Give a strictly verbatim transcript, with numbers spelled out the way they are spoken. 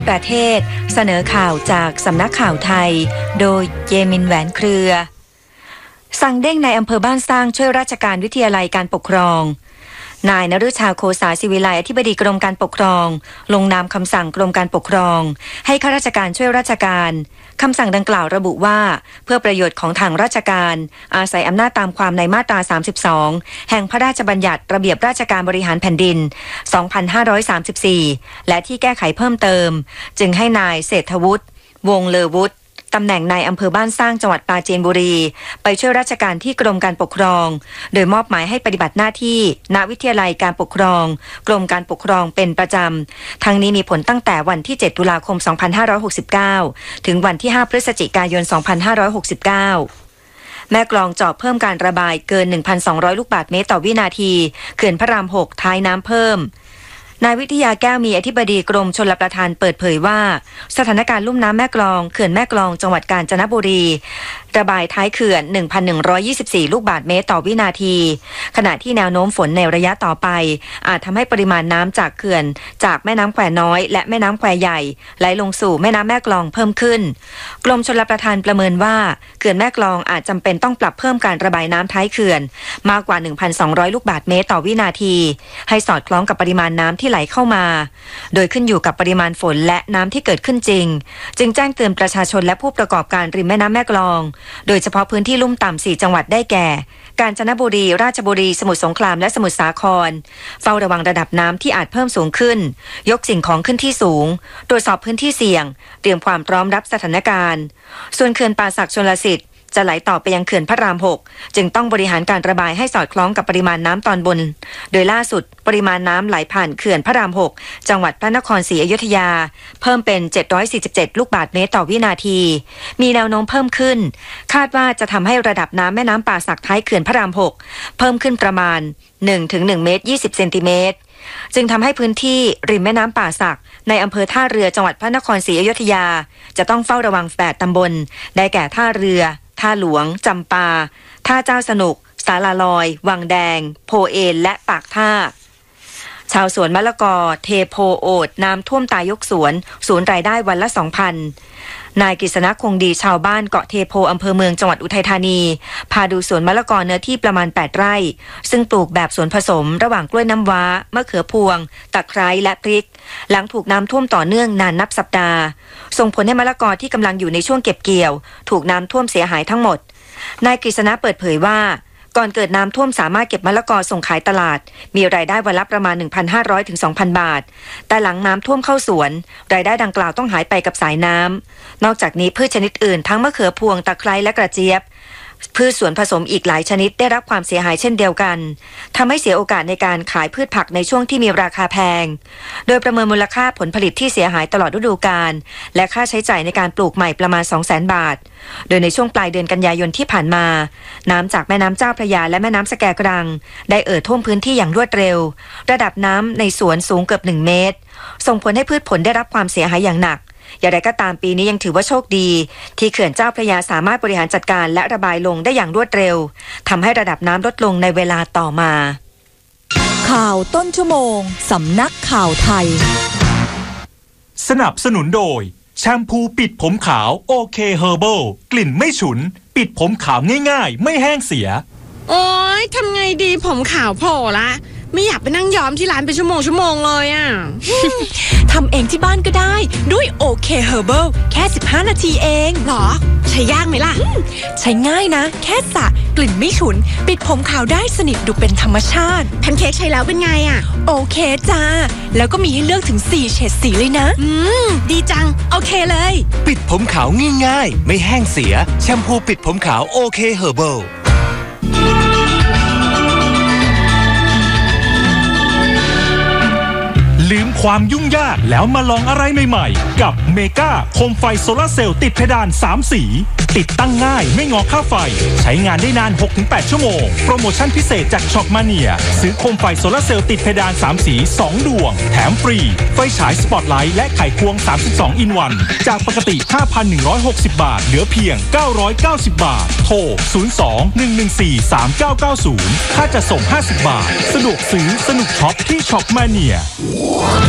ประเทศเสนอข่าวจากสำนักข่าวไทยโดยเยมินแหวนเครือสั่งเด้งในอำเภอบ้านสร้างช่วยราชการวิทยาลัยการปกครองนายนฤชาโคสาศิวิไลอธิบดีกรมการปกครองลงนามคำสั่งกรมการปกครองให้ข้าราชการช่วยราชการคำสั่งดังกล่าวระบุว่าเพื่อประโยชน์ของทางราชการอาศัยอำนาจตามความในมาตราสามสิบสองแห่งพระราชบัญญัติระเบียบราชการบริหารแผ่นดินสองพันห้าร้อยสามสิบสี่และที่แก้ไขเพิ่มเติมจึงให้นายเศรษฐวุฒิวงศ์เลอวุฒิตำแหน่งนายอำเภอบ้านสร้างจังหวัดปราจีนบุรีไปช่วยราชการที่กรมการปกครองโดยมอบหมายให้ปฏิบัติหน้าที่ณวิทยาลัยการปกครองกรมการปกครองเป็นประจำทั้งนี้มีผลตั้งแต่วันที่เจ็ดตุลาคมสองพันห้าร้อยหกสิบเก้าถึงวันที่ห้าพฤศจิกายนสองพันห้าร้อยหกสิบเก้าแม่กลองเจาะเพิ่มการระบายเกิน หนึ่งพันสองร้อย ลูกบาศก์เมตรต่อวินาทีเขื่อนพระรามหกท้ายน้ำเพิ่มนายวิทยาแก้วมีอธิบดีกรมชลประทานเปิดเผยว่าสถานการณ์ลุ่มน้ำแม่กลองเขื่อนแม่กลองจังหวัดกาญจนบุรีระบายท้ายเขื่อน หนึ่งพันหนึ่งร้อยยี่สิบสี่ ลูกบาศก์เมตรต่อวินาทีขณะที่แนวโน้มฝนในระยะต่อไปอาจทำให้ปริมาณน้ำจากเขื่อนจากแม่น้ำแควน้อยและแม่น้ำแควใหญ่ไหลลงสู่แม่น้ำแม่กลองเพิ่มขึ้นกรมชลประทานประเมินว่าเขื่อนแม่กลองอาจจำเป็นต้องปรับเพิ่มการระบายน้ำท้ายเขื่อนมากกว่า หนึ่งพันสองร้อย ลูกบาศก์เมตรต่อวินาทีให้สอดคล้องกับปริมาณน้ำที่ไหลเข้ามาโดยขึ้นอยู่กับปริมาณฝนและน้ำที่เกิดขึ้นจริงจึงแจ้งเตือนประชาชนและผู้ประกอบการริมแม่น้ำแม่กลองโดยเฉพาะพื้นที่ลุ่มต่ำสี่จังหวัดได้แก่กาญจนบุรีราชบุรีสมุทรสงครามและสมุทรสาครเฝ้าระวังระดับน้ำที่อาจเพิ่มสูงขึ้นยกสิ่งของขึ้นที่สูงตรวจสอบพื้นที่เสี่ยงเตรียมความพร้อมรับสถานการณ์ส่วนเขื่อนป่าสักชลสิทธิ์จะไหลต่อไปยังเขื่อนพระรามหกจึงต้องบริหารการระบายให้สอดคล้องกับปริมาณน้ำตอนบนโดยล่าสุดปริมาณน้ำไหลผ่านเขื่อนพระรามหกจังหวัดพระนครศรีอยุธยาเพิ่มเป็นเจ็ดร้อยสี่สิบเจ็ดลูกบาศก์เมตรต่อวินาทีมีแนวโน้มเพิ่มขึ้นคาดว่าจะทำให้ระดับน้ำแม่น้ำป่าสักท้ายเขื่อนพระรามหกเพิ่มขึ้นประมาณ หนึ่งถึงหนึ่ง เมตรยี่สิบเซนติเมตรจึงทำให้พื้นที่ริมแม่น้ำป่าสักในอำเภอท่าเรือจังหวัดพระนครศรีอยุธยาจะต้องเฝ้าระวังแปดตำบลได้แก่ท่าเรือท่าหลวงจำปาท่าเจ้าสนุกสาลาลอยวังแดงโพเอนและปากท่าชาวสวนมะละกอเทโพโอดน้ำท่วมตายยกสวนสูญรายได้วันละ สองพัน นายกฤษณะคงดีชาวบ้านเกาะเทโพอำเภอเมืองจังหวัดอุทัยธานีพาดูสวนมะละกอเนื้อที่ประมาณแปดไร่ซึ่งปลูกแบบสวนผสมระหว่างกล้วยน้ำว้ามะเขือพวงตะไคร้และพริกหลังถูกน้ำท่วมต่อเนื่องนานนับสัปดาห์ส่งผลให้มะละกอที่กำลังอยู่ในช่วงเก็บเกี่ยวถูกน้ำท่วมเสียหายทั้งหมดนายกฤษณะเปิดเผยว่าก่อนเกิดน้ำท่วมสามารถเก็บมะละกอส่งขายตลาดมีรายได้วันละประมาณ หนึ่งพันห้าร้อยถึงสองพัน บาทแต่หลังน้ำท่วมเข้าสวนรายได้ดังกล่าวต้องหายไปกับสายน้ำนอกจากนี้พืชชนิดอื่นทั้งมะเขือพวงตะไคร้และกระเจี๊ยบพืชสวนผสมอีกหลายชนิดได้รับความเสียหายเช่นเดียวกันทำให้เสียโอกาสในการขายพืชผักในช่วงที่มีราคาแพงโดยประเมินมูลค่าผลผลิตที่เสียหายตลอดฤดูกาลและค่าใช้จ่ายในการปลูกใหม่ประมาณ สองแสน บาทโดยในช่วงปลายเดือนกันยายนที่ผ่านมาน้ำจากแม่น้ำเจ้าพระยาและแม่น้ำสแกกรังได้เอ่อท่วมพื้นที่อย่างรวดเร็วระดับน้ำในสวนสูงเกือบหนึ่งเมตรส่งผลให้พืชผลได้รับความเสียหายอย่างหนักอย่างไรก็ตามปีนี้ยังถือว่าโชคดีที่เขื่อนเจ้าพระยาสามารถบริหารจัดการและระบายลงได้อย่างรวดเร็วทำให้ระดับน้ำลดลงในเวลาต่อมาข่าวต้นชั่วโมงสำนักข่าวไทยสนับสนุนโดยแชมพูปิดผมขาวโอเคเฮอร์เบิลกลิ่นไม่ฉุนปิดผมขาวง่ายๆไม่แห้งเสียโอ๊ยทำไงดีผมขาวโผล่ละไม่อยากไปนั่งย้อมที่ร้านเป็นชั่วโมงชั่วโมงเลยอ่ะทำเองที่บ้านก็ได้ด้วยโอเคเฮอร์เบิลแค่สิบห้านาทีเองหรอใช้ยากไหมล่ะใช้ง่ายนะแค่สระกลิ่นไม่ฉุนปิดผมขาวได้สนิทดูเป็นธรรมชาติแพนเค้กใช้แล้วเป็นไงอ่ะโอเคจ้าแล้วก็มีให้เลือกถึงสี่เฉดสีเลยนะอืมดีจังโอเคเลยปิดผมขาวง่ายๆไม่แห้งเสียแชมพูปิดผมขาวโอเคเฮอร์เบิลลืมความยุ่งยากแล้วมาลองอะไรใหม่ๆกับเมกาโคมไฟโซลาร์เซลล์ติดเพดานสามสีติดตั้งง่ายไม่งอค่าไฟใช้งานได้นาน หกถึงแปด ชั่วโมงโปรโมชั่นพิเศษจากช็อปมาเนียซื้อโคมไฟโซลาร์เซลล์ติดเพดานสามสีสองดวงแถมฟรีไฟฉายสปอตไลท์และไขควงสามสิบสองอินวันจากปกติ ห้าพันหนึ่งร้อยหกสิบ บาทเหลือเพียงเก้าร้อยเก้าสิบบาทโทรศูนย์ สอง หนึ่ง หนึ่ง สี่ สาม เก้า เก้า ศูนย์ค่าจะส่งห้าสิบบาทสะดวกซื้อสนุกช็อปที่ช็อปมาเนีย